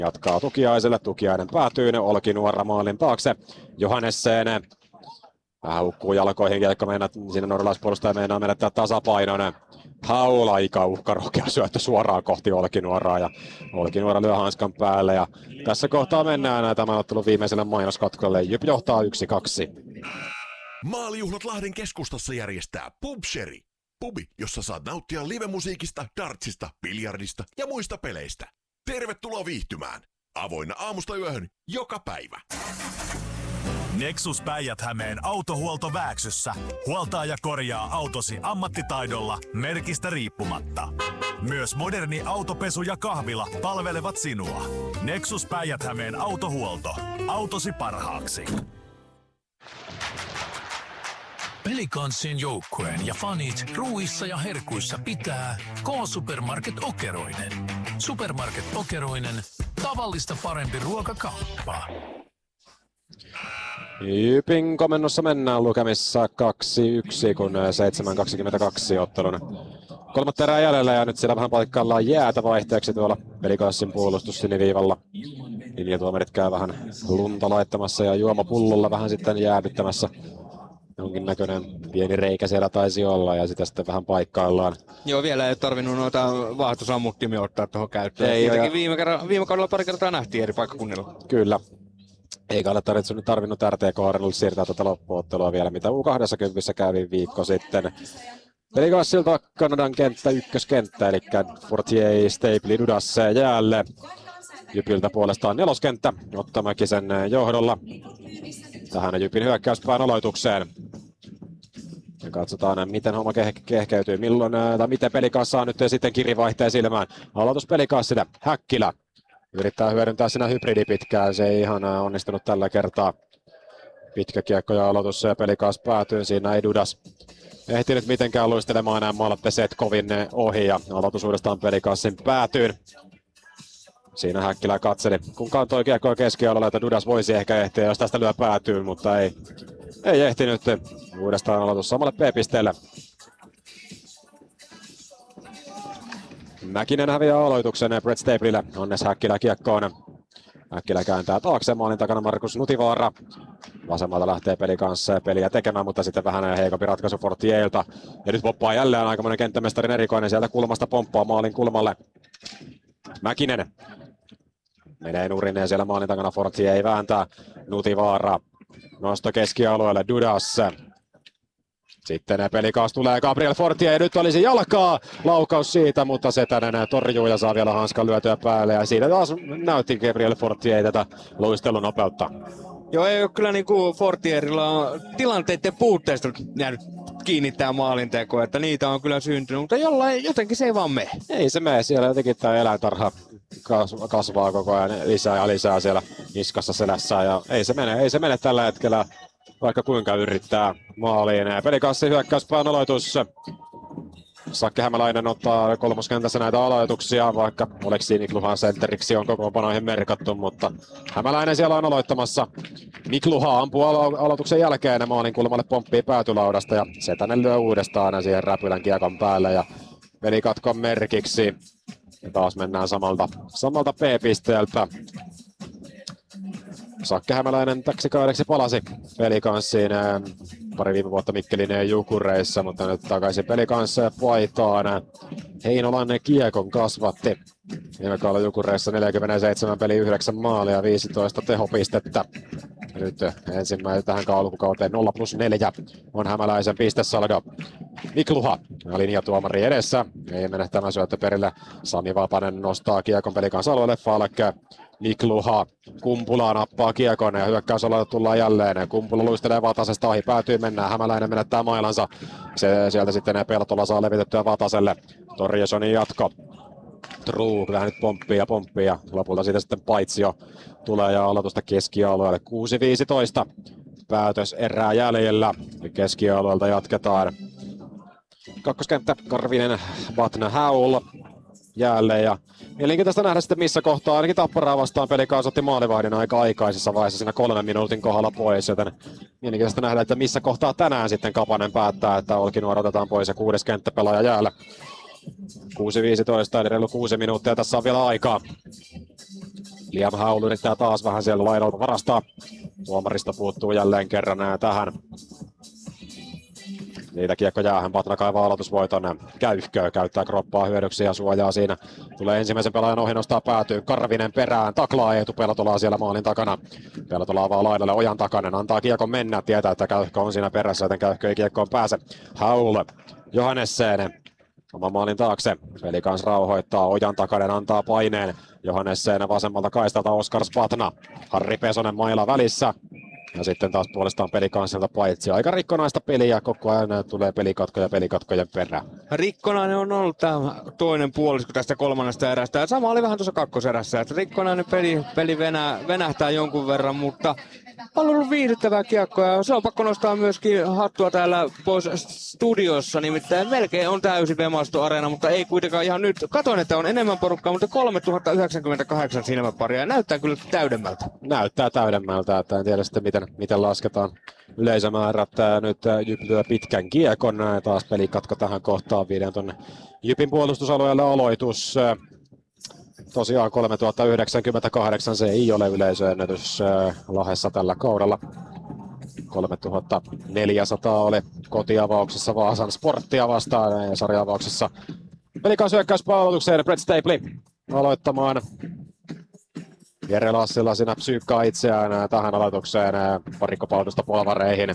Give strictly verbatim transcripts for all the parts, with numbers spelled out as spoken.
Jatkaa Tukiaiselle, Tukiainen päätyy, Olkinuora maalin taakse. Johannessen vähän hukkuu jalkoihin, kiekko mennä, siinä norjalaispuolustaja meinaa menettää tasapainon. Haul aika uhkarohkea syöttö suoraan kohti Olkinuoraa ja Olkinuora lyö hanskan päälle ja tässä kohtaa mennään tämän ottelun viimeiselle mainoskatkolle. Jyp johtaa yksi kaksi. Maalijuhlat Lahden keskustassa järjestää Pubsherry. Pubi, jossa saat nauttia livemusiikista, dartsista, biljardista ja muista peleistä. Tervetuloa viihtymään. Avoinna aamusta yöhön joka päivä. Nexus Päijät-Hämeen autohuolto Vääksyssä huoltaa ja korjaa autosi ammattitaidolla merkistä riippumatta. Myös moderni autopesu ja kahvila palvelevat sinua. Nexus Päijät-Hämeen autohuolto. Autosi parhaaksi. Pelikanssin joukkueen ja fanit ruuissa ja herkuissa pitää K-Supermarket Okeroinen. Supermarket Okeroinen, tavallista parempi ruokakauppa. Jypin komennossa mennään lukemissa kaksi yksi, kun seitsemän kaksikymmentäkaksi ottelun kolmatta erää jäljellä ja nyt siellä vähän paikkaillaan jäätä vaihteeksi tuolla Pelikanssin puolustus siniviivalla. Linjatuomarit käy vähän lunta laittamassa ja juomapullolla vähän sitten jäädyttämässä. Jonkinnäköinen pieni reikä siellä taisi olla ja sitä sitten vähän paikkaillaan. Joo, vielä ei tarvinnut noita vaahtosammuttimia ottaa tuohon käyttöön. Ei, ja... viime, kerran, viime kaudella pari kertaa nähtiin eri paikkakunnilla. Kyllä. Eikä ole tarvitse tarvinnut R T K-arenalle siirtää tätä loppuottelua vielä, mitä U kaksikymmentä kävi viikko sitten. Pelikanssilta Kanadan kenttä ykköskenttä, eli Fortier, Stapley, Dudas jäälle. Jypiltä puolestaan neloskenttä, Otto Mäkisen johdolla. Tähän Jypin hyökkäyspään aloitukseen. Ja katsotaan, miten homma keh- kehkeytyy, milloin, tai miten Pelikanssi saa nyt sitten kirivaihteen silmään. Aloitus Pelikanssille, Häkkilä. Yrittää hyödyntää siinä hybridi pitkään, se ei ihan onnistunut tällä kertaa. Pitkä kiekko ja aloitus Pelikanssi päätyy, siinä ei Dudas ehtinyt mitenkään luistelemaan enää Malte Setkovin ohi ja aloitus uudestaan Pelikanssin päätyyn. Siinä Häkkilä katseli, kun kantoi kiekkoa keskialueella, että Dudas voisi ehkä ehtiä, jos tästä lyö päätyyn, mutta ei, ei ehtinyt. Uudestaan aloitus samalle P-pisteelle. Mäkinen häviää aloituksen Brett Stapleylle, onnes Häkkilä kiekkoon. Häkkilä kääntää taakse, maalin takana Markus Nutivaara. Vasemmalta lähtee peli kanssa peliä tekemään, mutta sitten vähän heikompi ratkaisu Fortierilta. Ja nyt poppaa jälleen aikamoinen kenttämestarin erikoinen sieltä kulmasta pomppaa maalin kulmalle. Mäkinen menee nurineen siellä maalin takana, Fortier ei vääntää. Nutivaara nosto keskialueelle, Dudas. Sitten Pelikanssi tulee Gabriel Fortier ja nyt olisi jalkaa. Laukaus siitä, mutta Setänen torjuu ja saa vielä hanskan lyötyä päälle. Ja siinä taas näytti Gabriel Fortier tätä luistelunopeutta. Joo, ei ole kyllä niin kuin Fortierilla tilanteiden puutteesta jäänyt kiinnittää maalintekoa, että niitä on kyllä syntynyt, mutta jollain, jotenkin se ei vaan mene. Ei se mene, siellä jotenkin tämä eläintarha kasvaa koko ajan lisää ja lisää siellä niskassa selässä ja ei se mene, ei se mene tällä hetkellä, vaikka kuinka yrittää maaliin. Pelikanssin hyökkäyspään aloitus. Sakke Hämäläinen ottaa kolmoskentässä näitä aloituksia, vaikka Oleksi Mikluhan sentteriksi on kokoonpanoihin merkattu, mutta Hämäläinen siellä on aloittamassa. Mikluha ampuu alo- aloituksen jälkeen maalin kulmalle pomppii päätylaudasta ja Setänen lyö uudestaan siihen räpylän kiekon päälle ja pelikatkon merkiksi. Ja taas mennään samalta, samalta P-pisteeltä. Sakke Hämäläinen täksi kaudeksi palasi Pelikanssiin pari viime vuotta Mikkelin Jukureissa, mutta nyt takaisin Pelikanssiin paitaan. Heinolan kiekon kasvatti. Viime kaudella Jukureissa neljäkymmentäseitsemän peli yhdeksän maalia ja viisitoista tehopistettä. Nyt ensimmäinen tähän alkukauteen nolla plus neljä on Hämäläisen pistesaldo. Mikluha linjatuomari edessä. Ei mene tämä syöttö perille. Sami Vapanen nostaa kiekon Pelikansin alueelle. Falk. Mikluha. Kumpula nappaa kiekon ja hyökkäysalueelle tullaan jälleen. Kumpula luistelee Vatasesta ohi. Päätyy mennään. Hämäläinen menettää mailansa. Se, sieltä sitten Peltola saa levitettyä Vataselle. Torjesoni jatko. True vähän nyt pomppii ja pomppii ja lopulta siitä sitten Paitsio tulee ja aloitusta keskialueelle. kuusi viisitoista päätös erää jäljellä. Keskialueelta jatketaan. Kakkoskenttä Karvinen, Batna, Haul jälleen ja mielenkiintoista nähdä sitten missä kohtaa ainakin Tapparaa vastaan Pelikanssi otti maalivahdin aika aikaisessa vaiheessa siinä kolmen minuutin kohdalla pois, joten mielenkiintoista nähdä, että missä kohtaa tänään sitten Kapanen päättää, että Olkinuora otetaan pois ja kuudes kenttäpelaaja jäällä. kuusi viisitoista eli reilu kuusi minuuttia, tässä on vielä aikaa. Liam Howell yrittää taas vähän siellä laidalta varastaa. Tuomarista puuttuu jälleen kerran tähän. Niitä kiekko jäähän, Patna kaivaa aloitusvoiton. Käyhkö käyttää kroppaa hyödyksi ja suojaa siinä. Tulee ensimmäisen pelaajan ohi, nostaa päätyy. Karvinen perään, taklaa Eetu Peltolaa siellä maalin takana. Peltolaa vaan laidalle Ojan takanen, antaa kiekon mennä. Tietää, että Käyhkö on siinä perässä, joten Käyhkö ei kiekkoon pääse. Howell, Johannessen. Oman maalin taakse. Pelikans rauhoittaa. Ojan takainen antaa paineen. Johannessen vasemmalta kaistalta Oskar Spatna. Harri Pesonen maila välissä. Ja sitten taas puolestaan Pelikanssilta paitsi. Aika rikkonaista peliä. Koko ajan tulee pelikatkoja pelikatkojen perään. Rikkonainen on ollut tämä toinen puolisko tästä kolmannesta erästä. Ja sama oli vähän tuossa kakkoserässä. Että rikkonainen peli, peli venä, venähtää jonkun verran, mutta on ollut viihdyttävää kiekkoa. Ja se on pakko nostaa myöskin hattua täällä pois studiossa. Nimittäin melkein on täysi Vemasto-areena, mutta ei kuitenkaan ihan nyt. Katoin, että on enemmän porukkaa, mutta kolmetuhatta yhdeksänkymmentäkahdeksan silmäparia. Ja näyttää kyllä täydemmältä. Näyttää täydemmältä, että en tiedä sitten miten, miten lasketaan yleisömäärät. Nyt Jyp lyö pitkän kiekon. Taas pelikatko tähän kohtaan. Viiden tonne Jypin puolustusalueelle aloitus. Tosiaan kolmetuhatta yhdeksänkymmentäkahdeksan, se ei ole yleisöennätys Lahdessa tällä kaudella. kolmetuhattaneljäsataa oli kotiavauksessa Vaasan Sporttia vastaan ja sarja-avauksessa. Pelikans hyökkäyspalautukseen Brett Stapley aloittamaan. Jere Lassila siinä psyykkaa itseään tähän aloitukseen, parikkopalautusta polvareihin.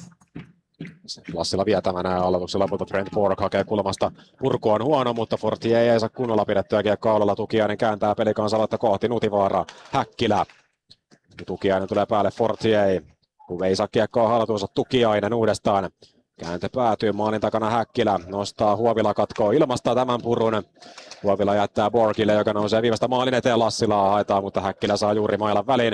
Lassila vie tämän aloituksen lopulta. Trent Borg hakee kulmasta. Purku on huono, mutta Fortier ei saa kunnolla pidettyä kiekkoa alalla. Tukiainen kääntää Pelikans aloitta kohti Nutivaaraa. Häkkilä. Tukiainen tulee päälle Fortier. Kun ei saa kiekkoa haltuunsa, Tukiainen uudestaan. Kääntö päätyy maalin takana Häkkilä. Nostaa Huovila katkoo ilmasta tämän purun. Huovila jättää Borgille, joka nousee viimeistä maalin eteen. Lassilaa haetaan, mutta Häkkilä saa juuri mailan väliin.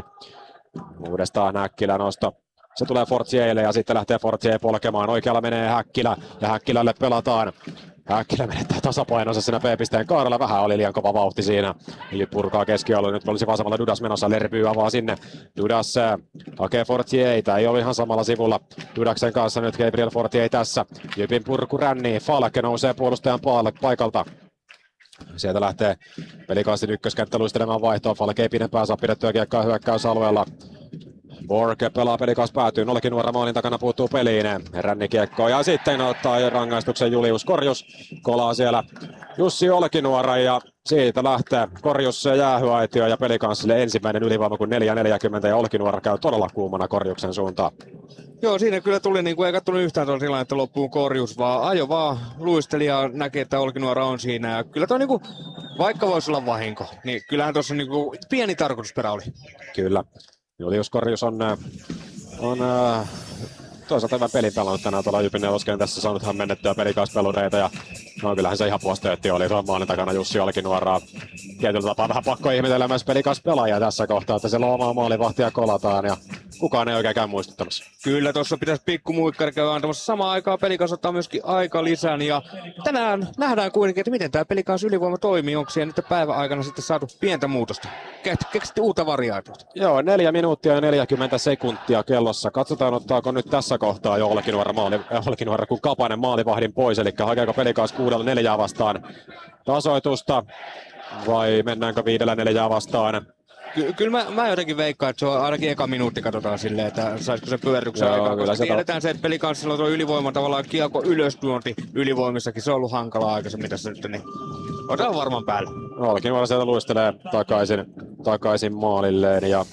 Uudestaan Häkkilä nosto. Se tulee Fortierille ja sitten lähtee Fortier polkemaan. Oikealla menee Häkkilä ja Häkkilälle pelataan. Häkkilä menettää tasapainonsa siinä B-pisteen kaarella. Vähän oli liian kova vauhti siinä. Jyp purkaa keskialueen. Nyt olisi vasemmalla Dudas menossa. Lerby avaa sinne. Dudas äh, hakee Fortieita. Ei ole ihan samalla sivulla. Dudaksen kanssa nyt Gabriel Fortier tässä. Jypin purku rännii. Falke nousee puolustajan paikalta. Sieltä lähtee Pelikanssin ykköskenttä luistelemaan vaihtoa. Falke ei pidempään saa pidettyä kiekkaa hyökkäysalueella. Borg pelaa, Pelikans päätyy, Olkinuora maalin takana puuttuu peliin. Rännikiekko ja sitten ottaa rangaistuksen Julius Korjus. Kolaa siellä Jussi Olkinuora ja siitä lähtee Korjus jäähyaitio ja Pelikanssille ensimmäinen ylivoima kun neljä neljäkymmentä ja Olkinuora käy todella kuumana Korjuksen suuntaan. Joo, siinä kyllä tuli, niin kuin ei kattonut yhtään tuolla tilannetta loppuun Korjus, vaan ajo vaan luisteli ja näki, että Olkinuora on siinä. Ja kyllä tuo, niin kuin, vaikka voisi olla vahinko, niin kyllähän tuossa niin kuin pieni tarkoitusperä oli. Kyllä. Julius Korjus on, on toisaalta hyvän pelin pelannut tänään tuolla Jypin neloskentässä, saanut hämmennettyä Pelikanspelureita ja no kyllähän se ihan puostöötti oli tuon maalin takana Jussi Olkinuoraa. Tietyllä tapaa vähän pakko ihmetellä myös Pelikans-pelaajia tässä kohtaa, että siellä omaa maalivahtia kolataan ja kukaan ei oikein käy muistuttamassa. Kyllä, tuossa pitäisi pikku muikkari käydä antamassa samaan aikaan. Pelikans ottaa myöskin aika lisän ja tänään nähdään kuitenkin, että miten tämä Pelikans ylivoima toimii. Onko siellä nyt päivän aikana sitten saatu pientä muutosta? Keksitte uutta variaatiota? Joo, neljä minuuttia ja neljäkymmentä sekuntia kellossa. Katsotaan, ottaako nyt tässä kohtaa jo Olkinuora, maali, Olkinuora kun Kapanen maalivahdin pois, eli hakeeko Pelikans kuudella neljää vastaan tasoitusta vai mennäänkö viidellä neljää vastaan? Ky- kyllä mä, mä jotenkin veikkaan, että se on ainakin eka minuutti katsotaan silleen, että saisiko se pyörryksen aikaa, koska se tiedetään on se, että Pelikanssilla tuo ylivoima tavallaan kiekko ylöstuonti ylivoimissakin, se on ollut hankalaa aikaisemmin tässä nyt, niin otetaan varmaan päälle. Olkinuora sieltä luistelee takaisin, takaisin maalilleen ja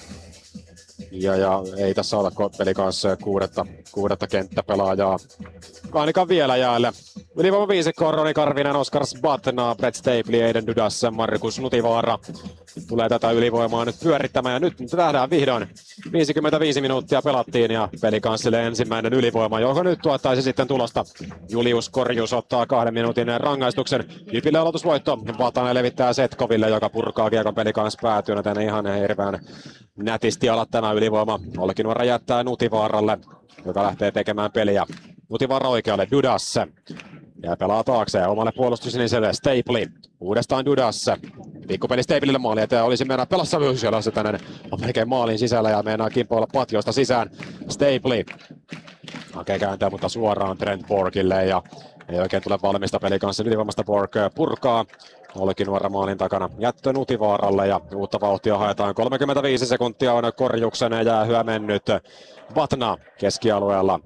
Ja, ja ei tässä ole Pelikanssa kuudetta, kuudetta kenttäpelaajaa. Ainakaan vielä jäälle. Ylivoima viisikko, Roni Karvinen, Oskar Spatna, Brett Stapley, Aiden Dudas, Markus Nutivaara. Tulee tätä ylivoimaa nyt pyörittämään ja nyt nähdään vihdoin. viisikymmentäviisi minuuttia pelattiin ja Pelikanssille ensimmäinen ylivoima, johon nyt tuottaisi sitten tulosta. Julius Korjus ottaa kahden minuutin rangaistuksen. Jypille aloitusvoitto. Vatanen levittää Setkoville, joka purkaa kiekon Pelikans päätyyn, joten ihan hirveän nätisti alat tämä ylivoima. Olkinuora jättää Nutivaaralle, joka lähtee tekemään peliä. Nutivaara oikealle, Dudas. Ja pelaa taakse omalle puolustusiniselle Stapley. Uudestaan Dudas. Pikkupeli Stapleylle maali eteen. Olisi mennä pelassa myös, jolla se tänne on melkein maalin sisällä ja meinaa kimpoilla patjoista sisään. Stapley hakee kääntää, mutta suoraan Trent Borgille ja ei oikein tule valmista Pelikansin ylivoimasta. Borg purkaa. Olkinuora maalin takana jättö Nutivaaralle ja uutta vauhtia haetaan. kolmekymmentäviisi sekuntia on Korjuksen jäähyä mennyt. Patna keskialueella.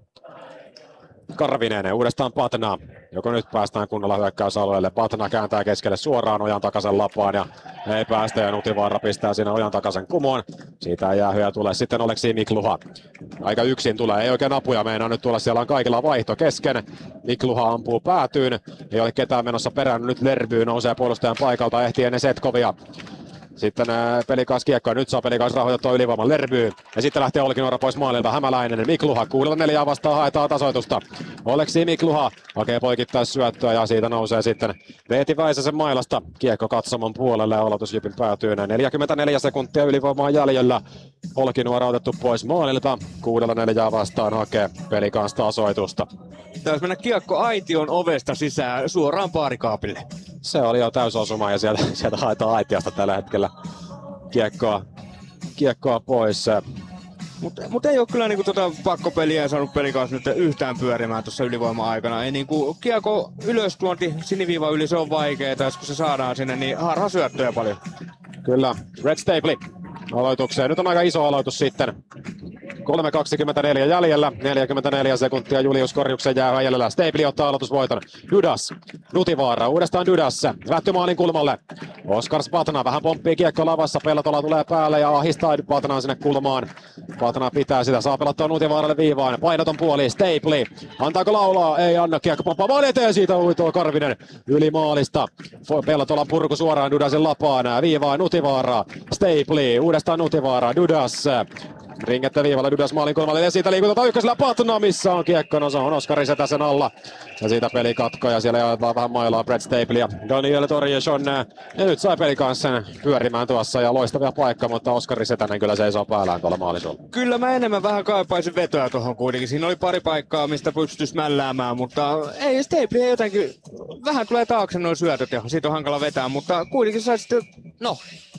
Karvinen, uudestaan Patna. Joko nyt päästään kunnolla hyökkäysalueelle. Patna kääntää keskelle suoraan Ojan takaisen lapaan ja ei päästä ja Nutivaara pistää siinä Ojan takaisen kumoon. Siitä ei jäähyä tule. Sitten Oleksi Mikluha. Aika yksin tulee, ei oikein apuja meinaa nyt tulla. Siellä on kaikilla vaihto kesken. Mikluha ampuu päätyyn. Ei ole ketään menossa perään. Nyt Lerby nousee puolustajan paikalta, ehtii ennen Setkovia. Sitten Pelikaas kiekkoa, nyt saa Pelikaas rahoitettua ylivoiman Lerby. Ja sitten lähtee Olkinuora pois maalilta, Hämäläinen, Mikluha, kuudella neljää vastaan haetaan tasoitusta. Oleksi Mikluha hakee poikittais syöttöä ja siitä nousee sitten Veeti Väisäsen mailasta kiekko katsomon puolelle ja aloitus Jypin päätyy. neljäkymmentäneljä sekuntia ylivoimaa jäljellä. Olkinuora otettu pois maalilta, kuudella neljää vastaan hakee Pelikaas tasoitusta. Taisi mennä kiekko aition ovesta sisään suoraan paarikaapille. Se oli jo täysosuma ja sieltä, sieltä haetaan aitiosta tällä hetkellä kiekkoa, kiekkoa pois. Mutta mut ei ole kyllä niinku tota pakkopeliä saanut Pelikaas nyt yhtään pyörimään tuossa ylivoima-aikana. Ei niinku kiekko ylöstuonti siniviiva yli, se on vaikeeta, jos kun se saadaan sinne, niin harha syöttöjä paljon. Kyllä, Red Stapley aloitukseen. Nyt on aika iso aloitus sitten. kolme kaksikymmentäneljä jäljellä, neljäkymmentäneljä sekuntia Julius Korjuksen jää jäljellä. Stapley ottaa aloitusvoiton. Dudas, Nutivaara, uudestaan Dudas. Lähty maalin kulmalle. Oskars Patna vähän pomppii kiekko lavassa. Peltola tulee päälle ja ahistaa Patnaan sinne kulmaan. Patna pitää sitä, saa pelattua Nutivaaralle viivaan. Painoton puoli, Stapley. Antaako laulaa? Ei anna, kiekko pomppaa maali eteen, siitä uitoo Karvinen yli maalista. Peltola purku suoraan Dudasin lapaan. Viivaan Nutivaara. Stapley, uudestaan Nutivaara, Dudas. Ringettä viivalla Dudas maalin kulmalle ja siitä liikutetaan ykkösellä Patna, missä on kiekko, no se on Oskari Setäsen alla. Ja siitä peli katko ja siellä jaetaan vähän mailaa Brett Stapley ja Daniel Torjeson. Ja nyt sai peli kanssa pyörimään tuossa ja loistavia paikka, mutta Oskari Setänen kyllä seisoo päällään tuolla maalisuulla. Kyllä mä enemmän vähän kaipaisin vetoa tuohon kuitenkin. Siinä oli pari paikkaa, mistä pystyisi mälläämään, mutta ei Stapley ei jotenkin, vähän tulee taakse noin syötöt ja siitä on hankala vetää, mutta kuitenkin sai sitten, no,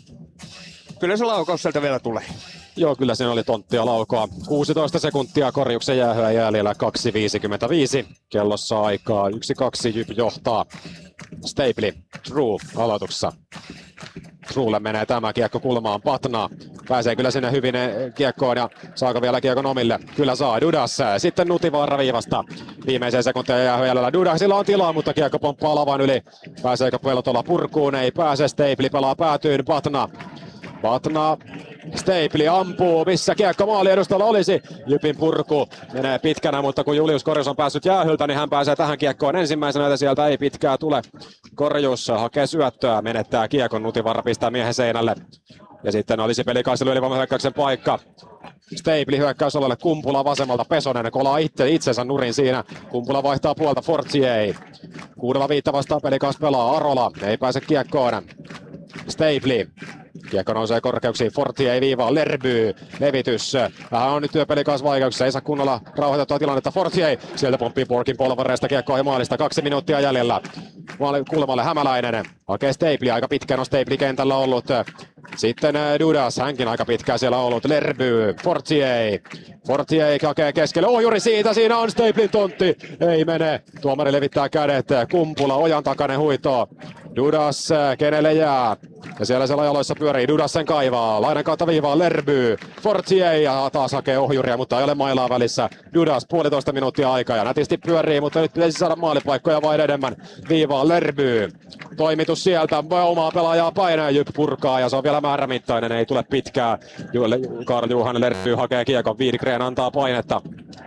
kyllä se laukaus sieltä vielä tulee. Joo, kyllä siinä oli tonttia laukoa. kuusitoista sekuntia Korjuksen jäähyä jäljellä, kaksi viisikymmentäviisi. Kellossa aikaa, yksi kaksi Jyp johtaa. Stapley, True aloituksessa. Truelle menee tämä kiekko kulmaan, Patna. Pääsee kyllä sinne hyvin kiekkoon ja saako vielä kiekon omille? Kyllä saa, Dudas. Sitten Nutivaara viivasta. Viimeiseen sekuntia jäähyä jäljellä. Dudasilla on tilaa, mutta kiekko pomppaa lavan yli. Pääseekö Peltola purkuun? Ei pääse. Stapley pelaa päätyyn, Patna. Patna, Stapley ampuu, missä kiekko maali edustalla olisi. Jypin purku menee pitkänä, mutta kun Julius Korjus on päässyt jäähyltä, niin hän pääsee tähän kiekkoon ensimmäisenä, että sieltä ei pitkää tule. Korjus hakee syöttöä, menettää kiekon, Nutivaara pistää miehen seinälle. Ja sitten olisi pelikaistelu ylivoiman hyökkäyksen paikka. Stapley hyökkäysalalle, Kumpula vasemmalta, Pesonen kolaa itse, itsensä nurin siinä. Kumpula vaihtaa puolta, Fortier. Kuudella viittä vastaan pelikaas pelaa, Arola ei pääse kiekkoon. Stapley. Kiekko nousee korkeuksiin, Fortier ei viivaa, Lerby, levitys. Vähän on nyt työpelikaas vaikeuksissa, ei saa kunnolla rauhoitettua tilannetta, Fortier. Sieltä pomppii Borkin polvareista kiekkoa ja maalista, kaksi minuuttia jäljellä. Maali kulmalle Hämäläinen, hakee Stapley, aika pitkään on Stapley kentällä ollut. Sitten Dudas, hänkin aika pitkään siellä ollut, Lerby, Fortier. Fortier hakee keskelle, ohjuri siitä, siinä on Stapleyn tontti, ei mene. Tuomari levittää kädet, Kumpula, Ojan takainen huitoo. Dudas, kenelle jää? Ja siellä siellä jaloissa pyörii, Dudas sen kaivaa, lainan kautta viivaa Lerby, Fortier ja taas hakee ohjuria, mutta ei ole mailaa välissä. Dudas, puolitoista minuuttia aikaa ja nätisti pyörii, mutta nyt pitäisi saada maalipaikkoja vain enemmän. Viivaa Lerby, toimitus sieltä, omaa pelaajaa painaa, Jyp purkaa ja se on vielä määrämittainen, ei tule pitkää. Karl-Johan Lerby hakee kiekon, Widgren antaa painetta.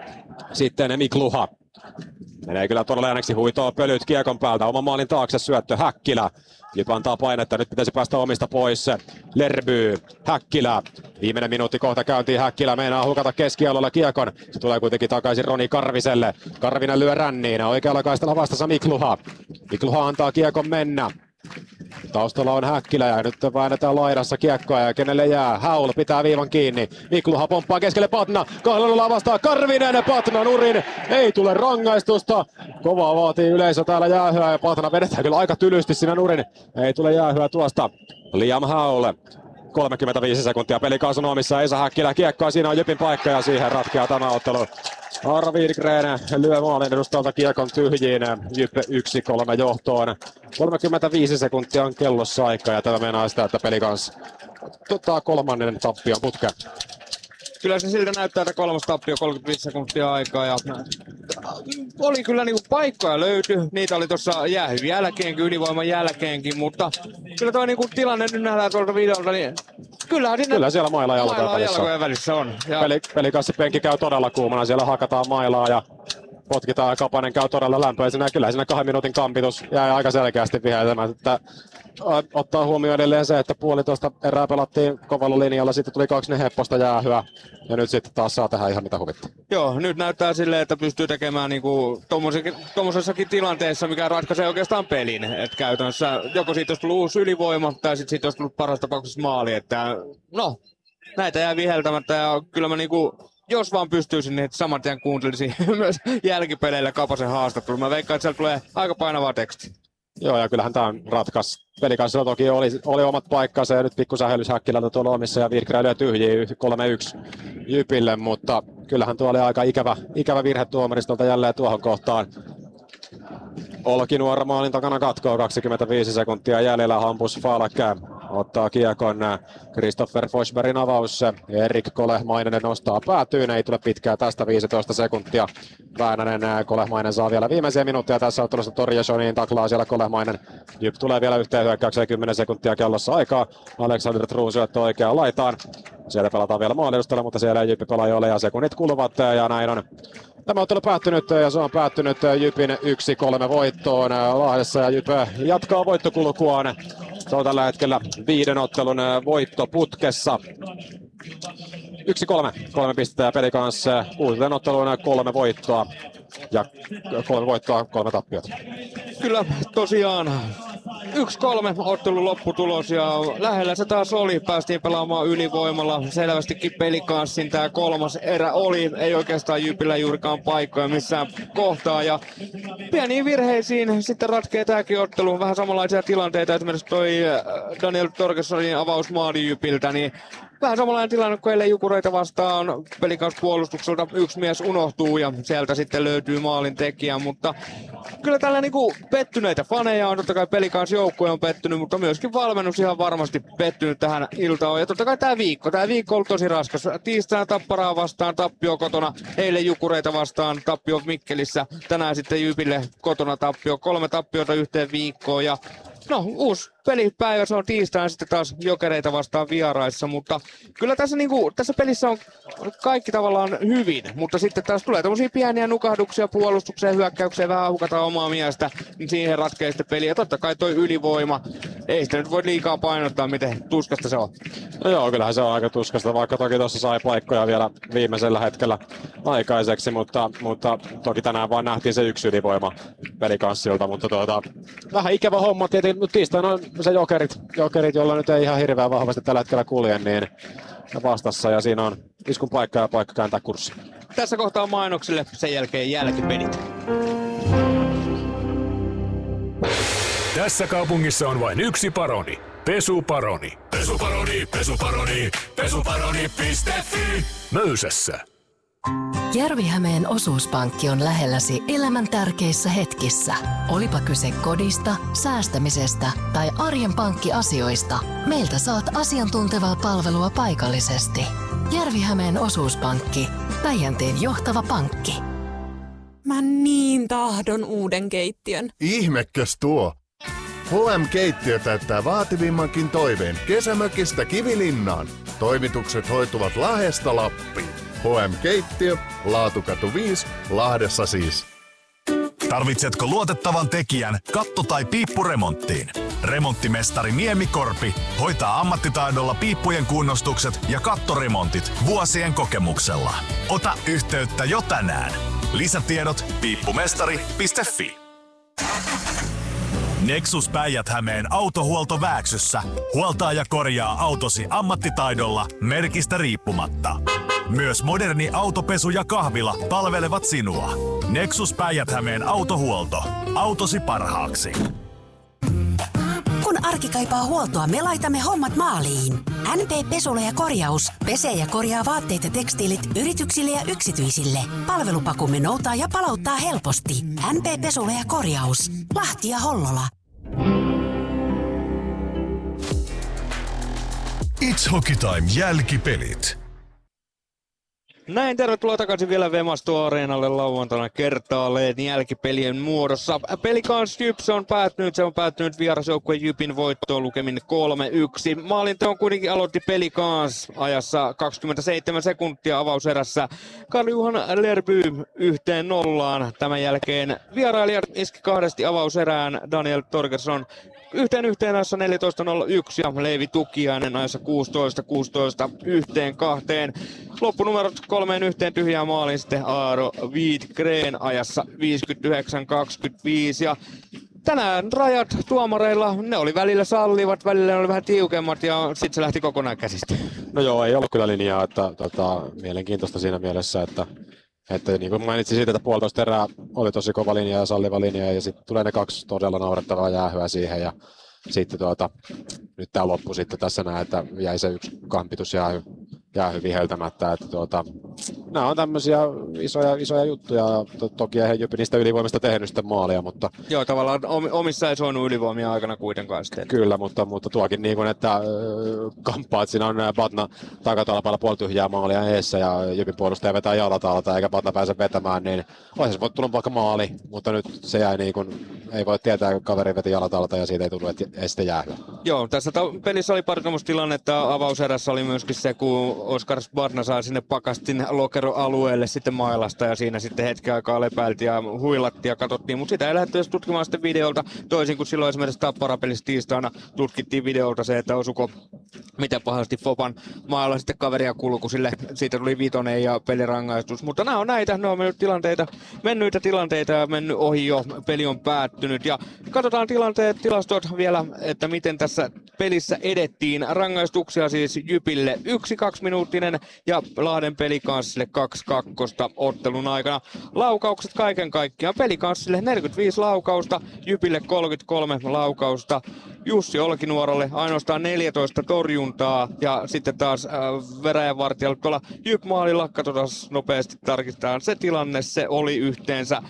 Sitten Mikluha. Menee kyllä todella ääneksi, huitoo pölyt kiekon päältä, oman maalin taakse syöttö, Häkkilä. Jyp antaa painetta, nyt pitäisi päästä omista pois. Lerby, Häkkilä. Viimeinen minuutti kohta käyntiin, Häkkilä meinaa hukata keskialueella kiekon. Se tulee kuitenkin takaisin Roni Karviselle. Karvinen lyö ränniin, oikealla kaistalla vastassa Mikluha. Mikluha antaa kiekon mennä. Taustalla on Häkkilä ja nyt väännetään laidassa kiekkoa ja kenelle jää? Haul pitää viivan kiinni. Mikluha pomppaa keskelle, Patna. Kahdella vastaa Karvinen, Patna nurin. Ei tule rangaistusta. Kovaa vaatii yleisö täällä jäähyä ja Patna vedetään kyllä aika tylysti siinä nurin. Ei tule jäähyä tuosta. Liam Haul. kolmekymmentäviisi sekuntia pelikaasun omissa, Esa Häkkilä kiekkoa, siinä on Jypin paikka ja siihen ratkeaa tämä ottelu. Aaro Widgren lyö maalin edustalta kiekon tyhjiin. Jyppe yksi kolme johtoon. kolmekymmentäviisi sekuntia on kellossa aikaa ja tämä meinaa sitä, että Pelicans ottaa kolmannen tappion putkeen. Kyllä se siltä näyttää, että kolmas tappio, kolmekymmentäviisi sekuntia aikaa. Ja oli kyllä niinku paikkoja löytyi. Niitä oli tuossa jäähyn jälkeenkin, ylivoiman jälkeenkin, mutta kyllä tuo niinku tilanne nyt nähdään tuolta videolta, niin kyllähän siinä Kyllä siellä maila jalkojen maila välissä, jalkojen välissä on. Ja Peli, Pelicanssin penkki käy todella kuumana, siellä hakataan mailaa ja potkitaan ja Kapanen käy todella lämpöisenä. Kyllä siinä kahden minuutin kampitus jäi aika selkeästi viheisemään. Että ottaa huomioon edelleen se, että puolitoista erää pelattiin kovalla linjalla, sitten tuli kaksi hepposta jäähyä ja nyt sitten taas saa tehdä ihan mitä huvittaa. Joo, nyt näyttää silleen, että pystyy tekemään niinku tommosessakin tilanteessa, mikä ratkaisee oikeastaan pelin. Et käytännössä joko siitä olisi tullut uusi ylivoima tai sitten siitä olisi tullut parhaassa tapauksessa maali. Että no, näitä jää viheltämättä ja kyllä mä niinku, jos vaan pystyisin, niin saman tien kuuntelisin myös jälkipeleillä Kapasen haastattelun. Mä veikkaan, että siellä tulee aika painavaa tekstiä. Joo, ja kyllähän tämä on ratkas. Pelicanssilla toki oli, oli omat paikkansa ja nyt pikkusähellys Häkkilältä tuolla omissa ja Widgren lyö tyhjiä kolme yksi Jypille, mutta kyllähän tuo oli aika ikävä, ikävä virhe tuomaristolta jälleen tuohon kohtaan. Olkinuora maalin takana katkoo, kaksikymmentäviisi sekuntia jäljellä, Hampus Falk ottaa kiekon. Christopher Forsbergin avaus, Erik Kolehmainen nostaa päätyyn, ei tule pitkää tästä, viisitoista sekuntia. Väänänen, Kolehmainen saa vielä viimeisiä minuutteja tässä ottelussa, Torjashoniin taklaa siellä Kolehmainen. Jyp tulee vielä yhteen hyökkäykseen, kymmenen sekuntia kellossa aikaa. Alexander True syöttö oikeaan laitaan. Siellä pelataan vielä maaliedustalla, mutta siellä ei Jyppi pelaa ole ja sekunnit kuluvat ja näin on. Tämä ottelu päättynyt ja se on päättynyt Jypin yksi kolme voittoon Lahdessa ja Jyp jatkaa voittokulkuaan. Se on tällä hetkellä viiden ottelun voitto putkessa. yksi kolme, kolme pistettä ja Pelicans kuuden ottelun kolme voittoa ja kolme voittoa, kolme tappiota. Kyllä tosiaan yksi kolme ottelun lopputulos ja lähellä se taas oli. Päästiin pelaamaan ylivoimalla. Selvästikin Pelicanssin tää kolmas erä oli. Ei oikeastaan Jypillä juurikaan paikkoja missään kohtaa. Ja pieniin virheisiin sitten ratkee tääkin ottelu. Vähän samanlaisia tilanteita. Esimerkiksi toi Daniel Torgessonin avausmaali Jypiltä. Niin vähän samanlainen tilanne kuin eilen Jukureita vastaan. Pelicans puolustukselta yksi mies unohtuu ja sieltä sitten löytyy maalin tekijä. Mutta kyllä tällä niinku pettyneitä faneja on. Totta kai Pelicans joukkue on pettynyt, mutta myöskin valmennus ihan varmasti pettynyt tähän iltaan. Ja totta kai tää viikko. Tää viikko on ollut tosi raskas. Tiistaina Tapparaa vastaan tappio kotona. Eilen Jukureita vastaan tappio Mikkelissä. Tänään sitten Jypille kotona tappio. Kolme tappiota yhteen viikkoon ja no, uusi pelipäivä, se on tiistaina sitten taas Jokereita vastaan vieraissa, mutta kyllä tässä, niinku, tässä pelissä on kaikki tavallaan hyvin, mutta sitten taas tulee tämmöisiä pieniä nukahduksia puolustukseen, hyökkäykseen, vähän hukataan omaa miestä, niin siihen ratkee sitten peliä. Totta kai toi ylivoima, ei sitä nyt voi liikaa painottaa, miten tuskasta se on. No joo, kyllähän se on aika tuskasta, vaikka toki tuossa sai paikkoja vielä viimeisellä hetkellä aikaiseksi, mutta, mutta toki tänään vaan nähtiin se yksi ylivoima Pelicanssilta, mutta tuota, vähän ikävä homma tietenkin, mutta tiistaina on se jokerit, jokerit, jolla nyt ei ihan hirveän vahvasti tällä hetkellä kulje, niin vastassa ja siinä on iskun paikka ja paikka kääntää kurssi. Tässä kohtaa mainoksille, sen jälkeen jälkipelit. Tässä kaupungissa on vain yksi paroni. Pesuparoni. Pesuparoni, pesuparoni, pesuparoni piste fi. Möysässä. Järvi-Hämeen osuuspankki on lähelläsi elämän tärkeissä hetkissä. Olipa kyse kodista, säästämisestä tai arjen pankkiasioista, meiltä saat asiantuntevaa palvelua paikallisesti. Järvi-Hämeen osuuspankki, Päijänteen johtava pankki. Mä niin tahdon uuden keittiön. Ihmekäs tuo! H M-keittiö täyttää vaativimmankin toiveen kesämökistä Kivilinnaan. Toimitukset hoituvat Lahdesta Lappiin. H M-keittiö, Laatukatu viisi, Lahdessa siis. Tarvitsetko luotettavan tekijän katto- tai piippuremonttiin? Remonttimestari Niemi Korpi hoitaa ammattitaidolla piippujen kunnostukset ja kattoremontit vuosien kokemuksella. Ota yhteyttä jo tänään. Lisätiedot piippumestari piste fi. Nexus Päijät-Hämeen autohuolto Vääksyssä huoltaa ja korjaa autosi ammattitaidolla merkistä riippumatta. Myös moderni autopesu ja kahvila palvelevat sinua. Nexus Päijät-Hämeen autohuolto. Autosi parhaaksi. Kun arki kaipaa huoltoa, me laitamme hommat maaliin. N P Pesula ja korjaus. Pesee ja korjaa vaatteet ja tekstiilit yrityksille ja yksityisille. Palvelupakumme noutaa ja palauttaa helposti. N P Pesula ja korjaus. Lahti ja Hollola. It's Hockey Time -jälkipelit. Näin, tervetuloa takaisin vielä Vemasto-areenalle lauantaina kertaalleen jälkipelien muodossa. Pelicans Jyps on päättynyt, se on päättynyt vierasjoukkueen Jypin voittoon lukemin kolme yksi. Maalinteon kuitenkin aloitti Pelicans ajassa kaksikymmentäseitsemän sekuntia avauserässä. Karl-Johan Lerby yhteen nollaan. Tämän jälkeen vierailijat iski kahdesti avauserään. Daniel Torgersson Yhteen yhteen ajassa neljätoista nolla yksi ja Leivi Tukiainen ajassa kuusitoista kuusitoista yhteen kahteen. Loppunumerot kolmeen yhteen tyhjää maaliin sitten Aaro Wiedgren ajassa viisikymmentäyhdeksän kaksikymmentäviisi. Ja tänään rajat tuomareilla, ne oli välillä sallivat, välillä ne oli vähän tiukemmat ja sitten se lähti kokonaan käsistä. No joo, ei ollut kyllä linjaa, että tota, mielenkiintoista siinä mielessä, että Että niin kuin mainitsin siitä, että puolitoista erää oli tosi kova linja ja salliva linja ja sitten tulee ne kaksi todella naurettavaa jäähyä siihen ja sitten tuota, nyt tämä loppu sitten tässä näin, että jäi se yksi kampitus jäähy, jäähy viheltämättä, että tuota, nämä on tämmöisiä isoja, isoja juttuja, to, toki eihän Jypi niistä ylivoimista tehnyt sitten maalia, mutta... Joo, tavallaan omissa ei soinut ylivoimia aikana kuitenkaan sitten. Kyllä, mutta, mutta tuokin niin kuin, että äh, kamppaa, että siinä on Batna takatalpalla puoli tyhjää maalia eessä ja Jypin puolustaja vetää jalatalta eikä Batna pääse vetämään, niin olisi se voinut tulla vaikka maali, mutta nyt se jäi niin kuin, ei voi tietää, kun kaveri veti jalatalta ja siitä ei tullut, että ei sitten jäähyä. Joo, tässä ta- pelissä oli parkomustilanne, että avauserässä oli myöskin se, kun Oskar Batna saa sinne pakastin lokeroalueelle sitten mailasta ja siinä sitten hetken aikaa lepäiltiin ja huilattiin ja katsottiin, mutta sitä ei lähdetty edes tutkimaan sitten videolta, toisin kuin silloin esimerkiksi Tappara-pelissä tiistaina tutkittiin videolta se, että osuko miten pahasti Fopan mailla sitten kaveria kulku, sille siitä tuli vitonen ja pelirangaistus, mutta nämä on näitä, ne on mennyt tilanteita, mennyitä tilanteita ja mennyt ohi jo, peli on päättynyt ja katsotaan tilanteet, tilastot vielä, että miten tässä pelissä edettiin, rangaistuksia siis Jypille yksi kaksi minuuttinen ja Lahden Pelicanssille kaksi kakkosta ottelun aikana. Laukaukset kaiken kaikkiaan Pelicanssille neljäkymmentäviisi laukausta, Jypille kolmekymmentäkolme laukausta. Jussi Olkinuoralle ainoastaan neljätoista torjuntaa ja sitten taas äh, veräjänvartijalle tuolla Jyp-maalilla, katsotaan nopeasti tarkistetaan se tilanne, se oli yhteensä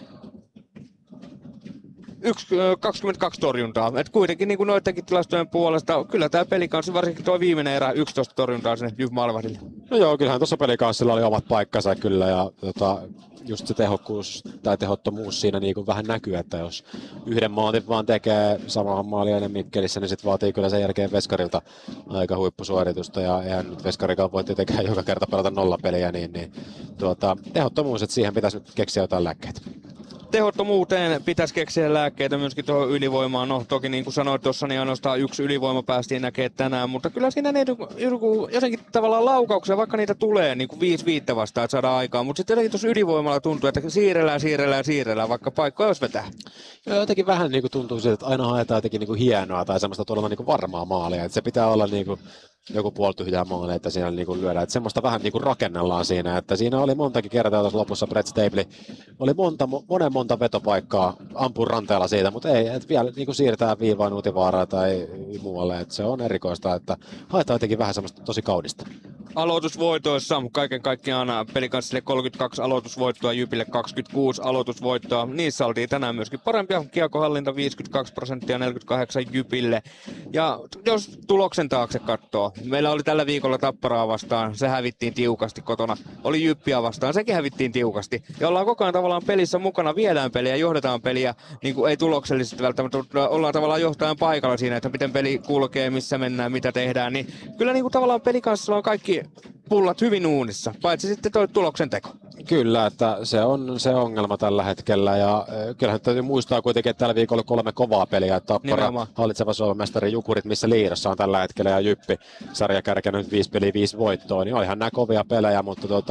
Yksi, kaksikymmentäkaksi torjuntaa. Et kuitenkin niin kuin noidenkin tilastojen puolesta, kyllä tämä Pelicanssi, varsinkin tuo viimeinen erä, yksitoista torjuntaa sinne Jyp-maalivahdille. No joo, kyllähän tuossa Pelicanssilla oli omat paikkansa kyllä ja tota, just se tehokkuus tai tehottomuus siinä niin kuin vähän näkyy, että jos yhden maalin vaan tekee samaa maalia ennen Mikkelissä, niin sitten vaatii kyllä sen jälkeen Veskarilta aika huippusuoritusta ja eihän nyt Veskarikaan voi tietenkään joka kerta pelata nollapeliä, niin, niin tuota, tehottomuus, että siihen pitäisi nyt keksiä jotain lääkkeitä. Tehottomuuteen pitäisi keksiä lääkkeitä myöskin tuohon ylivoimaan. No toki niin kuin sanoit tuossa, niin ainoastaan yksi ylivoima päästiin näkemään tänään, mutta kyllä siinä niitä jotenkin tavallaan laukauksia, vaikka niitä tulee niin kuin viisi viittä vastaan, että saadaan aikaa, mutta sitten jotenkin tuossa ylivoimalla tuntuu, että siirrellään, siirrellään, siirrellään, vaikka paikkoja jos vetää. Joo, jotenkin vähän niin kuin tuntuu siltä, että aina haetaan jotenkin niin kuin hienoa tai semmoista todella niin kuin varmaa maalia, että se pitää olla niin kuin joku puolityhjää maalia, että siinä niinku lyödään. Että semmoista vähän niinku rakennellaan siinä, että siinä oli montakin kertaa tuossa lopussa Brett Stapley. Oli monta, monen monta vetopaikkaa ampuu ranteella siitä, mutta ei, että vielä niinku siirtää viivaan Utivaaraa tai muualle. Että se on erikoista, että haetaan jotenkin vähän semmoista tosi kaunista. Aloitusvoitoissa kaiken kaikkiaan Pelicanssille kolmekymmentäkaksi aloitusvoittoa, Jypille kaksikymmentäkuusi aloitusvoittoa. Niissä oltiin tänään myöskin parempia. Kiekohallinta viisikymmentäkaksi prosenttia, neljäkymmentäkahdeksan Jypille. Ja jos tuloksen taakse katsoo, meillä oli tällä viikolla Tapparaa vastaan, se hävittiin tiukasti kotona. Oli Jyppiä vastaan, sekin hävittiin tiukasti. Ja ollaan koko ajan tavallaan pelissä mukana, viedään peliä, johdetaan peliä, niin kuin ei tuloksellisesti välttämättä, ollaan tavallaan johtajan paikalla siinä, että miten peli kulkee, missä mennään, mitä tehdään. Niin kyllä niin kuin tavallaan Pelicanssilla on kaikki pullat hyvin uunissa, paitsi sitten toi tuloksen teko. Kyllä, että se on se ongelma tällä hetkellä ja äh, kyllähän täytyy muistaa kuitenkin, että tällä viikolla kolme kovaa peliä, että Tappara, hallitseva Suomen mestari Jukurit, missä Liirassa on tällä hetkellä ja Jyppi sarjakärkeä nyt viisi peliä, viisi voittoa, niin olihan nämä kovia pelejä, mutta tota,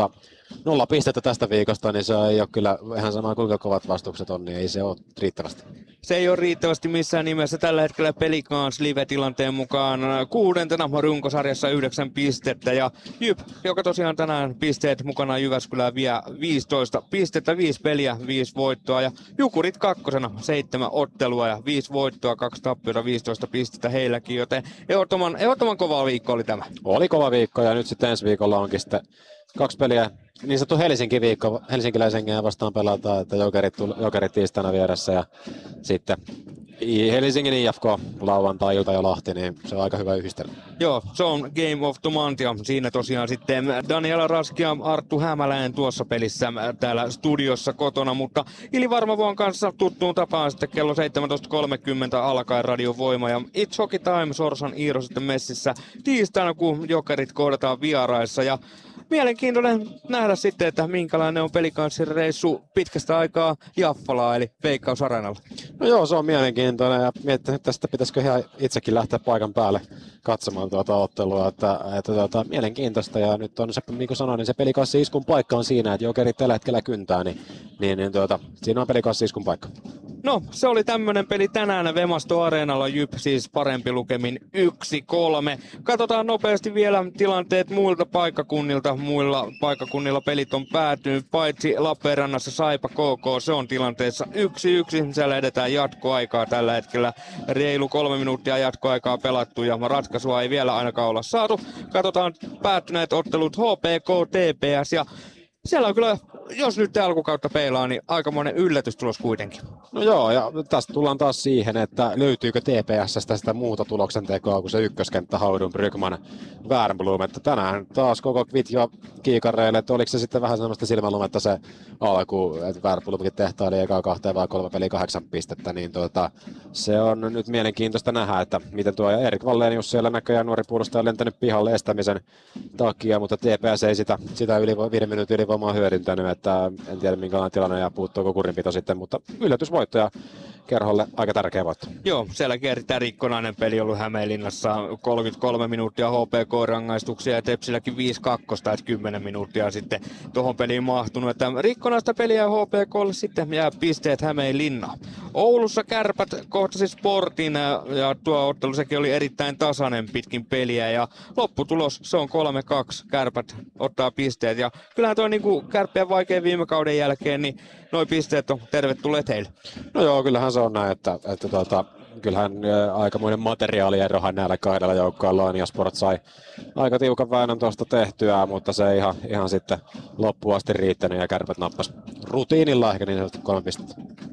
nolla pistettä tästä viikosta, niin se ei ole kyllä ihan sama kuinka kovat vastukset on, niin ei se ole riittävästi. Se ei ole riittävästi missään nimessä. Tällä hetkellä Pelicans live-tilanteen mukaan kuudentena runkosarjassa yhdeksän pistettä. Ja Jyp, joka tosiaan tänään pisteet mukana Jyväskylään vie viisitoista pistettä, viisi peliä, viisi voittoa. Ja Jukurit kakkosena seitsemän ottelua ja viisi voittoa, kaksi tappiota, viisitoista pistettä heilläkin. Joten ehdottoman, ehdottoman kova viikko oli tämä. Oli kova viikko ja nyt sitten ensi viikolla onkin sitten kaksi peliä. Niin sanottu Helsinki-viikko, helsinkiläisen vastaan pelataan, että jokerit, jokerit tiistaina vieressä ja sitten Helsingin I F K lauantai-ilta ja Lahti, niin se on aika hyvä yhdistelmä. Joo, se on Game of the Month ja siinä tosiaan sitten Daniela Rask ja Arttu Hämäläinen tuossa pelissä täällä studiossa kotona, mutta Ili Varmavuon kanssa tuttuun tapaan sitten kello seitsemäntoista kolmekymmentä alkaen Radio Voima ja It's Hockey Time, Sorsan Iiro sitten messissä tiistaina, kun jokerit kohdataan vieraissa ja mielenkiintoinen nähdä sitten, että minkälainen on Pelicansin reissu pitkästä aikaa Jaffalaa eli Veikkaus-areenalla. No joo, se on mielenkiintoinen ja miettinyt, että tästä pitäisikö ihan itsekin lähteä paikan päälle katsomaan tuota ottelua, että, että tuota, mielenkiintoista ja nyt on se, niin kuin sanoin, niin se Pelicansin iskun paikka on siinä, että jokerit tällä hetkellä kyntää, niin, niin, niin tuota, siinä on Pelicansin iskun paikka. No, se oli tämmönen peli tänään Vemasto-areenalla, Jyp siis parempi lukemin yksi kolme. Katsotaan nopeasti vielä tilanteet muilta paikkakunnilta. Muilla paikkakunnilla pelit on päätynyt, paitsi Lappeenrannassa Saipa K K, se on tilanteessa yksi yksi. Siellä edetään jatkoaikaa tällä hetkellä. Reilu kolme minuuttia jatkoaikaa pelattu ja ratkaisua ei vielä ainakaan olla saatu. Katsotaan päättyneet ottelut H P K, T P S ja siellä on kyllä, jos nyt alkukautta peilaa, niin aikamoinen yllätystulos kuitenkin. No joo, ja tästä tullaan taas siihen, että löytyykö T P S:stä sitä muuta tuloksentekoa kuin se ykköskenttä Haudun, Brygman, Wernbloom. Että tänään taas koko Kvitjo kiikareille, että oliko se sitten vähän semmoista silmänlumetta se alku, että Wernbloomkin tehtaili ekaa kahteen vai kolme peliä kahdeksan pistettä, niin tuota, se on nyt mielenkiintoista nähdä, että miten tuo ja Erik Wallenius siellä näköjään nuori puolustaja on lentänyt pihalle estämisen takia, mutta T P S ei sitä, sitä yli, viiden minuutin ylivoimaa hyödyntänyt, että en tiedä minkälainen tilanne ja puuttuuko kurinpito sitten, mutta yllätysvoitto ja Kerholle aika tärkeä voitto. Joo, sielläkin erittäin rikkonainen peli ollut Hämeenlinnassa, kolmekymmentäkolme minuuttia H P K-rangaistuksia ja Tepsilläkin viisi kakkosta, että kymmenen minuuttia sitten tuohon peliin mahtunut, että rikkonaista peliä H P K:lle sitten jää pisteet Hämeenlinnaan. Oulussa Kärpät kohtasi Sportin ja tuo ottelu sekin oli erittäin tasainen pitkin peliä ja lopputulos se on kolme kaksi, Kärpät ottaa pisteet ja kyllähän toi niinku Kärppien vaikea viime kauden jälkeen, niin noi pisteet on tervetulleet heille. No joo, kyllähän se on näin, että, että tuota, kyllähän ä, aikamoinen materiaalierohan näillä kahdella joukkoilla on ja Sport sai aika tiukan väännön tuosta tehtyä, mutta se ei ihan, ihan sitten loppuun asti riittänyt ja Kärpät nappasi rutiinilla ehkä niin sanotusti kolme pistettä.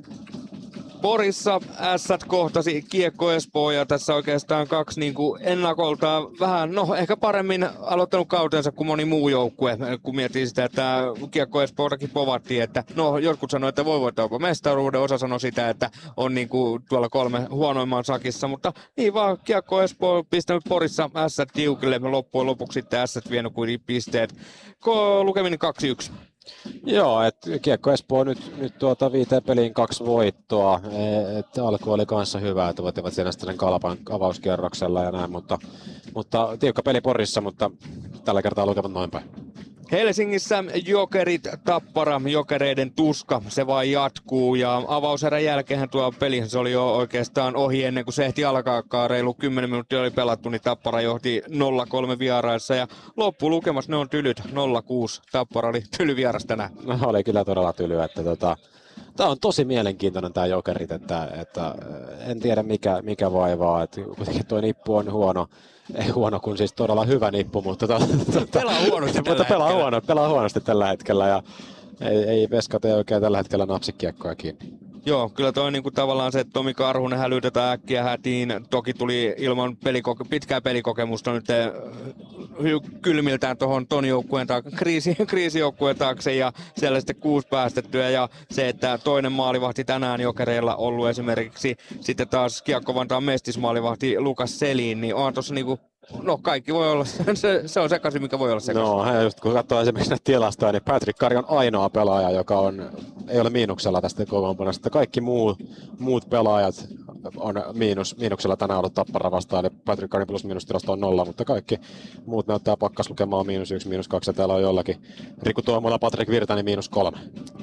Porissa Ässät kohtasi Kiekko Espoo ja tässä oikeastaan kaksi niin kuin ennakolta vähän, no ehkä paremmin aloittanut kautensa kuin moni muu joukkue, kun miettii sitä, että Kiekko Espootakin povattiin, että no jotkut sanoi, että voi voittaa mestaruuden, osa sanoi sitä, että on niin kuin tuolla kolme huonoimman sakissa, mutta niin vaan Kiekko Espoo on pistänyt Porissa Ässät tiukille, loppujen lopuksi sitten Ässät vienyt kuin pisteet, lukemin kaksi yksi. Joo, että Kiekko Espoo nyt, nyt tuota viiteen peliin kaksi voittoa, et alku oli kanssa hyvä, että voittivat siinä sitten Kalpan avauskierroksella ja näin, mutta, mutta tiukka peli Porissa, mutta tällä kertaa lukemat noin päin. Helsingissä Jokerit Tappara, Jokereiden tuska, se vaan jatkuu ja avauserän jälkeen tuo peli se oli jo oikeastaan ohi ennen kuin se ehti alkaakaan, reilu kymmenen minuuttia oli pelattu, niin Tappara johti nolla kolme vieraissa ja loppulukemas ne on tylyt nolla kuusi, Tappara oli tyly vieras tänään. No oli kyllä todella tyly, että tota, tämä on tosi mielenkiintoinen tämä Jokerit, että, että en tiedä mikä, mikä vaivaa, että kuitenkin tuo nippu on huono. Ei huono, kun siis todella hyvä nippu, mutta, to, to, to, pelaa huonosti tällä mutta pelaa, hetkellä. Huono, pelaa huonosti tällä hetkellä ja ei, ei Veskat ei oikein tällä hetkellä napsi kiekkoa kiinni. Joo, kyllä toi niinku tavallaan se, että Tomi Karhunen hälytetään äkkiä hätiin. Toki tuli ilman pelikoke- pitkää pelikokemusta nyt kylmiltään tuohon ton joukkueen ta- kriisi, kriisijoukkueen taakse ja siellä sitten kuusi päästettyä. Ja se, että toinen maalivahti tänään Jokereilla ollut esimerkiksi sitten taas Kiekko Vantaan mestismaalivahti Lukas Selin, niin on tuossa niinku no kaikki voi olla, se, se on sekaisin, mikä voi olla sekaisin. No just kun katsoo esimerkiksi näitä tilastoja, niin Patrick Kari on ainoa pelaaja, joka on, ei ole miinuksella tästä kokoonpanosta. Kaikki muu, muut pelaajat on miinus, miinuksella tänään ollut Tappara vastaan, eli Patrick Carney plus miinustilasto on nolla, mutta kaikki muut näyttää pakkaslukemaan miinus yksi, miinus kaksi, ja täällä on jollakin Riku Tuomola, Patrik Virtanen miinus kolme.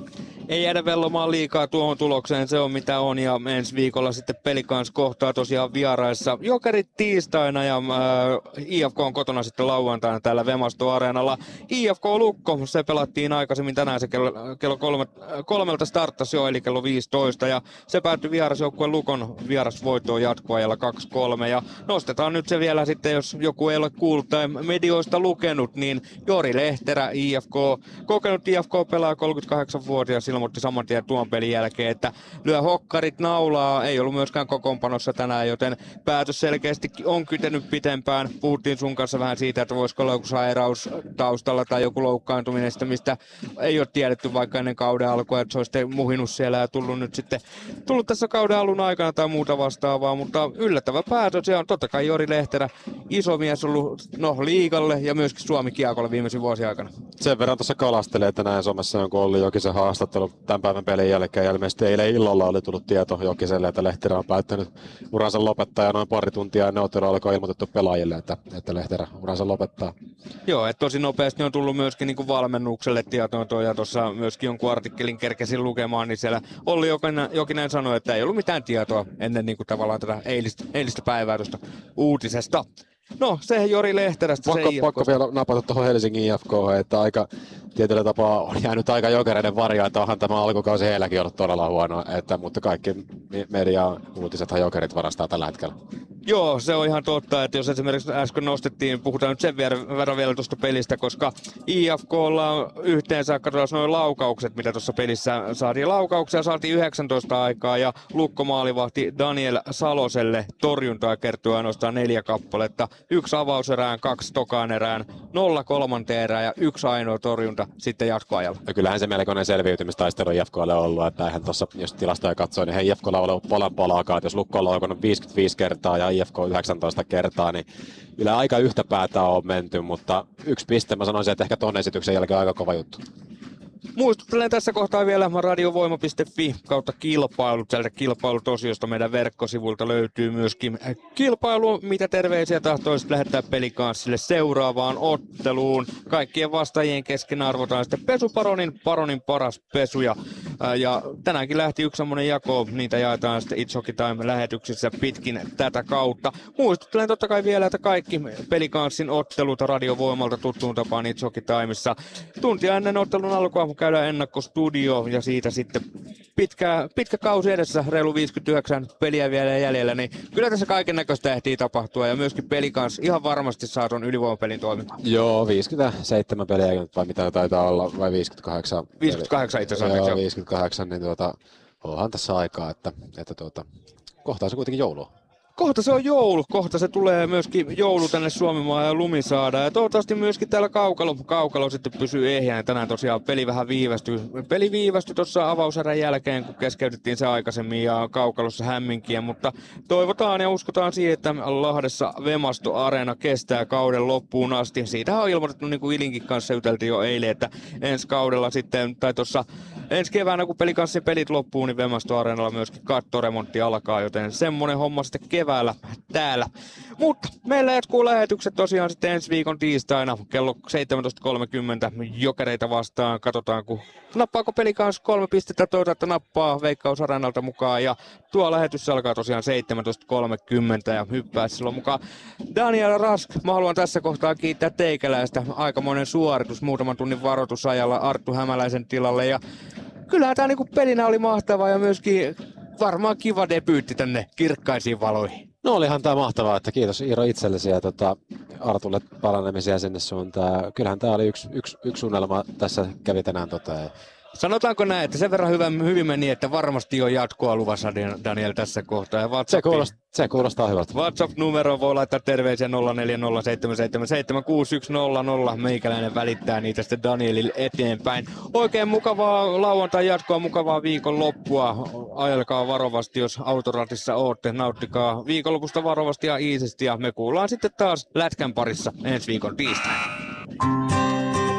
Ei jäädä vellomaan liikaa tuohon tulokseen, se on mitä on, ja ensi viikolla sitten Pelicans kohtaa tosiaan vieraissa Jokerit tiistaina, ja äh, I F K on kotona sitten lauantaina täällä Vemasto-areenalla. I F K Lukko, se pelattiin aikaisemmin tänään, se kello, kello kolme, kolmelta starttasi jo, eli kello viisitoista, ja se päättyi vierasjoukkueen Lukon vierasvoittoon jatkoajalla kaksi kolme, ja nostetaan nyt se vielä sitten, jos joku ei ole kuullut tai medioista lukenut, niin Jori Lehterä, I F K, kokenut I F K-pelaaja, kolmekymmentäkahdeksanvuotias, ilmoitti saman tien tuon pelin jälkeen, että lyö hokkarit naulaa, ei ollut myöskään kokoonpanossa tänään, joten päätös selkeästi on kytenyt pitempään. Puhuttiin sun kanssa vähän siitä, että voisiko olla joku sairaus taustalla tai joku loukkaantuminen, sitä, mistä ei ole tiedetty vaikka ennen kauden alkua, että se olisi muhinut siellä ja tullut nyt sitten tullut tässä kauden alun aikana tai muuta vastaavaa, mutta yllättävä päätös, ja on totta kai Jori Lehterä, iso mies ollut no, liigalle ja myöskin Suomi-kiekolle viimeisen vuosien aikana. Sen verran tuossa kalastelee, että näin somessa on, kun Olli Jokisen haastattelu tämän päivän pelin jälkeen, ja ilmeisesti eilen illalla oli tullut tieto Jokiselle, että Lehterä on päättänyt uransa lopettaa, ja noin pari tuntia ennen ottelua alkoi ilmoitettu pelaajille, että, että Lehterä uransa lopettaa. Joo, että tosi nopeasti on tullut myöskin niin kuin valmennukselle tietoon tuo, ja tuossa myöskin jonkun artikkelin kerkesin lukemaan, niin siellä Olli Jokinen, Jokinen sanoi, että ei ollut mitään tietoa ennen niin kuin tavallaan tätä eilistä, eilistä päivää tuosta uutisesta. No, se Jori Lehterästä. Pakko, se pakko vielä napata tuohon Helsingin I F K, että aika tietyllä tapaa on jäänyt aika Jokereiden varjoa, että onhan tämä alkukausi heilläkin ollut todella huono, että, mutta kaikki media-uutisethan Jokerit varastaa tällä hetkellä. Joo, se on ihan totta, että jos esimerkiksi äsken nostettiin, puhutaan nyt sen verran vielä tuosta pelistä, koska I F K:lla on yhteensä, katsotaan noin laukaukset, mitä tuossa pelissä saatiin. Laukauksia saatiin yhdeksäntoista aikaa, ja Lukko maalivahti Daniel Saloselle torjuntaa kertyy ainoastaan neljä kappaletta. Yksi avauserään, kaksi tokaan erään, nolla kolmanteen erään ja yksi ainoa torjunta sitten jatkoajalla. Ja kyllähän se melkoinen selviytymistaistelu I F K:lle on ollut, että eihän tuossa, jos tilastoja katsoo, niin ei I F K:lla ole ollut palan palaakaan, että jos Lukko on laukannut viisikymmentäviisi kertaa ja I F K yhdeksäntoista kertaa, niin kyllä aika yhtä päätä on menty, mutta yksi piste, mä sanoisin, että ehkä ton esityksen jälkeen aika kova juttu. Muistuttelen tässä kohtaa vielä radiovoima piste fi kautta kilpailut. Sieltä kilpailutosiosta meidän verkkosivuilta löytyy myöskin kilpailu, mitä terveisiä tahtoisit lähettää Pelicanssille seuraavaan otteluun. Kaikkien vastaajien kesken arvotaan sitten pesuparonin, paronin paras pesu. Ja, ja tänäänkin lähti yksi semmoinen jako, niitä jaetaan sitten It's Hockey Time-lähetyksissä pitkin tätä kautta. Muistuttelen totta kai vielä, että kaikki Pelicanssin ottelut radiovoimalta tuttuun tapaan It's Hockey Timeissa. Tuntia ennen ottelun alkua käydään ennakkostudio ja siitä sitten pitkä, pitkä kausi edessä, reilu viisikymmentäyhdeksän peliä vielä jäljellä, niin kyllä tässä kaiken näköistä ehtii tapahtua ja myöskin Pelicans ihan varmasti saa ton ylivoimapelin toimimaan. Joo, viisikymmentäseitsemän peliä vai mitä taitaa olla, vai viisikymmentäkahdeksan? viisikymmentäkahdeksan itse asiassa. Joo, viisikymmentäkahdeksan, niin tuota, onhan tässä aikaa, että, että tuota, kohtaa se kuitenkin joulua. Kohta se on joulu, kohta se tulee myöskin joulu tänne Suomenmaahan ja lumi saadaan. Ja toivottavasti myöskin täällä kaukalo, kaukalo sitten pysyy ehjänä. Tänään tosiaan peli vähän viivästyi. Peli viivästyi tuossa avauserän jälkeen, kun keskeytettiin se aikaisemmin ja kaukalossa hämminkiä. Mutta toivotaan ja uskotaan siihen, että Lahdessa Vemasto-areena kestää kauden loppuun asti. Siitä on ilmoitettu, niin kuin Ilinkin kanssa juteltiin jo eilen, että ensi kaudella sitten, tai tuossa ensi keväänä, kun Pelicanssin pelit loppuu, niin Vemasto-areenalla myöskin kattoremontti alkaa, joten semmonen homma sitten keväällä täällä. Mutta meillä jatkuu lähetykset tosiaan sitten ensi viikon tiistaina kello seitsemäntoista kolmekymmentä Jokereita vastaan. Katsotaan, kun nappaako Pelicans kolme pistettä, toisaalta nappaa Veikkaus Areenalta mukaan. Ja tuo lähetys alkaa tosiaan seitsemäntoista kolmekymmentä ja hyppää silloin mukaan. Daniel Rask, mä haluan tässä kohtaa kiittää teikäläistä. Aikamoinen suoritus muutaman tunnin varoitusajalla Arttu Hämäläisen tilalle. Ja kyllähän tää niinku pelinä oli mahtavaa ja myöskin varmaan kiva debyytti tänne kirkkaisiin valoihin. No olihan tää mahtavaa, että kiitos Iiro itsellesi ja tota, Artulle paranemisia sinne suuntaan. Kyllähän tää oli yksi, yksi, yksi unelma tässä kävi tänään tota. Sanotaanko näin, että sen verran hyvä, hyvin meni, että varmasti on jatkoa luvassa Daniel tässä kohtaa. Se kuulostaa, se kuulostaa hyvältä. WhatsApp-numero voi laittaa terveisiä nolla neljä nolla seitsemän seitsemän seitsemän kuusi yksi nolla nolla. Meikäläinen välittää niitä sitten Danielille eteenpäin. Oikein mukavaa lauantai jatkoa, mukavaa viikonloppua. Ajelkaa varovasti, jos autoratissa ootte. Nauttikaa viikonlopusta varovasti ja iisisti. Ja me kuullaan sitten taas lätkän parissa ensi viikon tiistaina.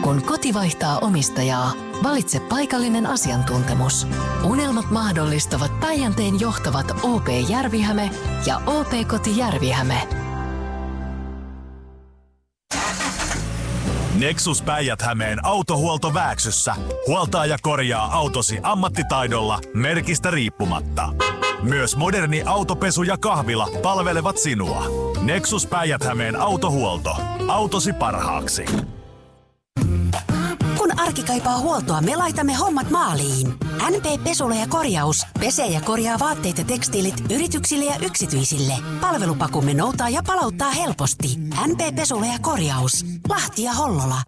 Kun koti vaihtaa omistajaa, valitse paikallinen asiantuntemus. Unelmat mahdollistavat Päijänteen johtavat O P Järvihäme ja O P Koti Järvihäme. Nexus Päijät-Hämeen autohuolto Vääksyssä. Huoltaa ja korjaa autosi ammattitaidolla merkistä riippumatta. Myös moderni autopesu ja kahvila palvelevat sinua. Nexus Päijät-Hämeen autohuolto. Autosi parhaaksi. Kun arki kaipaa huoltoa, me laitamme hommat maaliin. N P Pesula ja korjaus. Pesee ja korjaa vaatteet ja tekstiilit yrityksille ja yksityisille. Palvelupakumme noutaa ja palauttaa helposti. N P Pesula ja korjaus. Lahti ja Hollola.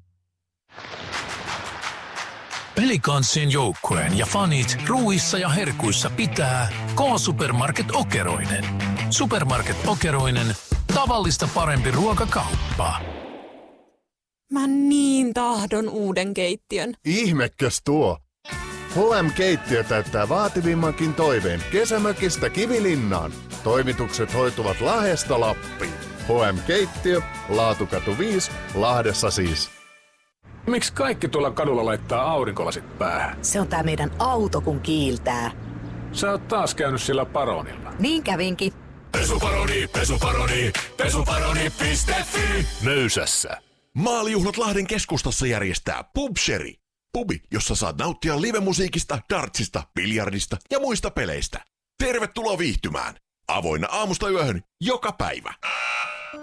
Pelikanssin joukkueen ja fanit ruuissa ja herkuissa pitää K-Supermarket Okeroinen. Supermarket Okeroinen. Tavallista parempi ruokakauppa. Mä niin tahdon uuden keittiön. Ihmekäs tuo! H M-keittiö täyttää vaativimmankin toiveen kesämökistä Kivilinnaan. Toimitukset hoituvat Lahdesta Lappiin. H M-keittiö, Laatukatu viisi, Lahdessa siis. Miksi kaikki tuolla kadulla laittaa aurinkolasit päähän? Se on tää meidän auto, kun kiiltää. Sä oot taas käynyt sillä Paronilla. Niin kävinkin. Pesuparoni, pesuparoni, pesuparoni piste fi. Möysässä. Maalijuhlat Lahden keskustassa järjestää Pubsheri. Pubi, jossa saat nauttia livemusiikista, dartsista, biljardista ja muista peleistä. Tervetuloa viihtymään. Avoinna aamusta yöhön joka päivä.